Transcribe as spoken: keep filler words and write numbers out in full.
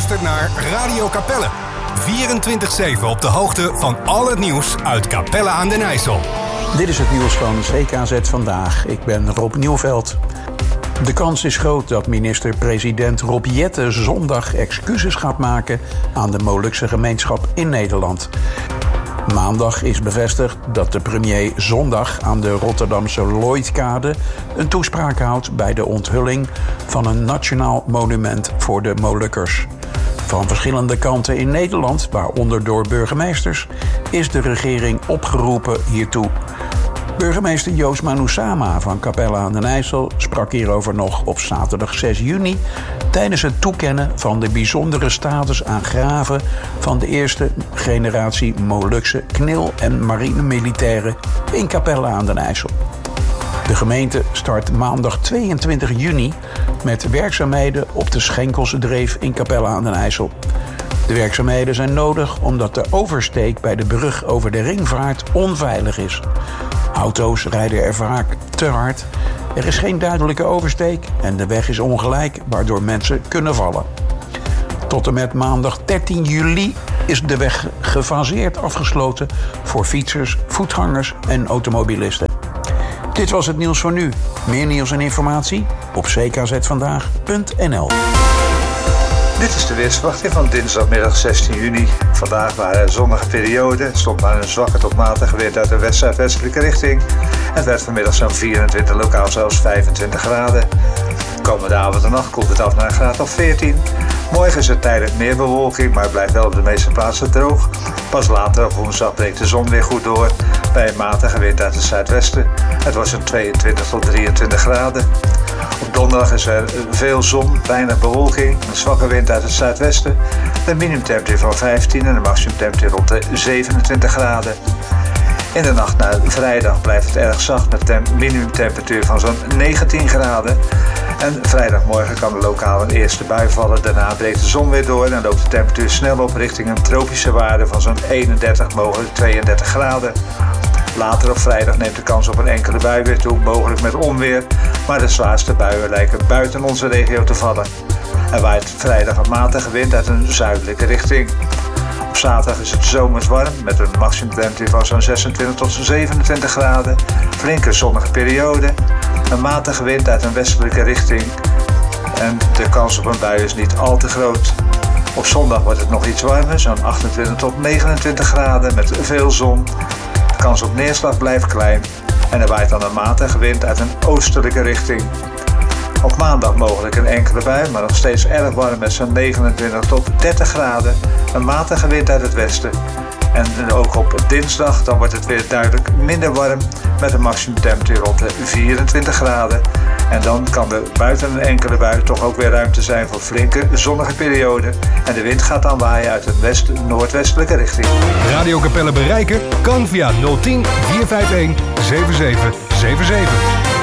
luistert naar Radio Capelle. vierentwintig zeven op de hoogte van al het nieuws uit Capelle aan den IJssel. Dit is het nieuws van C K Z Vandaag. Ik ben Rob Nieuwveld. De kans is groot dat minister-president Rob Jetten zondag excuses gaat maken aan de Molukse gemeenschap in Nederland. Maandag is bevestigd dat de premier zondag aan de Rotterdamse Lloydkade een toespraak houdt bij de onthulling van een nationaal monument voor de Molukkers. Van verschillende kanten in Nederland, waaronder door burgemeesters, is de regering opgeroepen hiertoe. Burgemeester Joost Manoussama van Capelle aan den IJssel sprak hierover nog op zaterdag zes juni... tijdens het toekennen van de bijzondere status aan graven van de eerste generatie Molukse knil- en marinemilitairen in Capelle aan den IJssel. De gemeente start maandag tweeëntwintig juni met werkzaamheden op de Schenkelsdreef in Capelle aan den IJssel. De werkzaamheden zijn nodig omdat de oversteek bij de brug over de Ringvaart onveilig is. Auto's rijden er vaak te hard, er is geen duidelijke oversteek en de weg is ongelijk, waardoor mensen kunnen vallen. Tot en met maandag dertien juli is de weg gefaseerd afgesloten voor fietsers, voetgangers en automobilisten. Dit was het nieuws voor nu. Meer nieuws en informatie op c k z vandaag punt n l. Dit is de weersverwachting van dinsdagmiddag zestien juni. Vandaag waren er zonnige perioden. Het stond maar een zwakke tot matige wind uit de west-zuidwestelijke richting. Het werd vanmiddag zo'n vierentwintig, lokaal zelfs vijfentwintig graden. Komende avond en nacht koelt het af naar een graad of veertien. Morgen is er tijdelijk meer bewolking, maar het blijft wel op de meeste plaatsen droog. Pas later op woensdag breekt de zon weer goed door bij een matige wind uit het zuidwesten. Het wordt zo'n tweeëntwintig tot drieëntwintig graden. Op donderdag is er veel zon, weinig bewolking, een zwakke wind uit het zuidwesten. De minimumtemperatuur van vijftien en de maximumtemperatuur rond de zevenentwintig graden. In de nacht naar vrijdag blijft het erg zacht met een minimumtemperatuur van zo'n negentien graden. En vrijdagmorgen kan er lokaal een eerste bui vallen. Daarna breekt de zon weer door en loopt de temperatuur snel op richting een tropische waarde van zo'n eenendertig, mogelijk tweeëndertig graden. Later op vrijdag neemt de kans op een enkele bui weer toe, mogelijk met onweer. Maar de zwaarste buien lijken buiten onze regio te vallen. Er waait vrijdag een matige wind uit een zuidelijke richting. Op zaterdag is het zomers warm met een maximumtemperatuur van zo'n zesentwintig tot zevenentwintig graden. Flinke zonnige periode. Een matige wind uit een westelijke richting. En de kans op een bui is niet al te groot. Op zondag wordt het nog iets warmer, zo'n achtentwintig tot negenentwintig graden met veel zon. De kans op neerslag blijft klein en er waait dan een matige wind uit een oostelijke richting. Op maandag mogelijk een enkele bui, maar nog steeds erg warm met zo'n negenentwintig tot dertig graden. Een matige wind uit het westen. En ook op dinsdag dan wordt het weer duidelijk minder warm met een maximumtemperatuur rond de vierentwintig graden. En dan kan er buiten een enkele bui toch ook weer ruimte zijn voor flinke zonnige perioden. En de wind gaat dan waaien uit een west-noordwestelijke richting. Radio Capelle bereiken kan via nul tien, vier vijf een, zeven zeven zeven zeven.